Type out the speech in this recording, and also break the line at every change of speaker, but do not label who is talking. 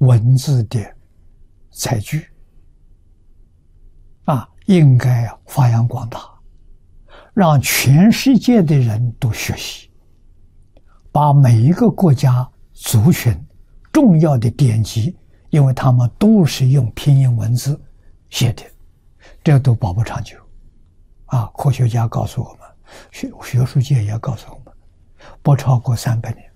文字的载具应该发扬光大，让全世界的人都学习，把每一个国家族群重要的典籍，因为他们都是用拼音文字写的，这都保不长久科学家告诉我们，学术界也告诉我们，不超过300年。